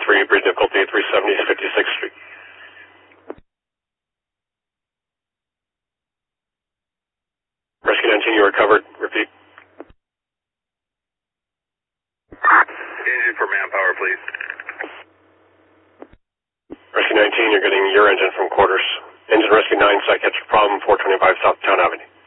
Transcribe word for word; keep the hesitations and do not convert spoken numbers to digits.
three, bridge difficulty three seventy, fifty-sixth Street. Rescue nineteen, you recovered. Repeat. Engine for manpower, please. Rescue nineteen, you're getting your engine from quarters. Engine Rescue nine, psychiatric problem, four twenty-five South Town Avenue.